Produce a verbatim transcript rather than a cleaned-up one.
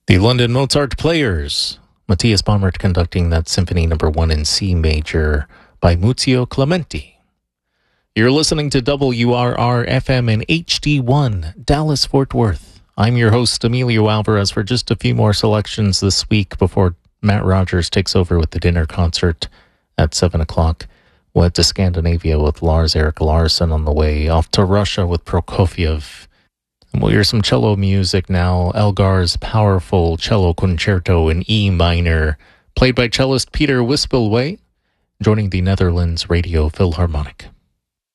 The London Mozart Players, Matthias Baumert conducting that Symphony Number One in C Major by Muzio Clementi. You're listening to W R R F M and H D one, Dallas Fort Worth. I'm your host, Emilio Alvarez, for just a few more selections this week before Matt Rogers takes over with the dinner concert at seven o'clock. We'll head to Scandinavia with Lars Erik Larsson on the way, off to Russia with Prokofiev. And we'll hear some cello music now. Elgar's powerful cello concerto in E minor, played by cellist Peter Wispelwey, joining the Netherlands Radio Philharmonic.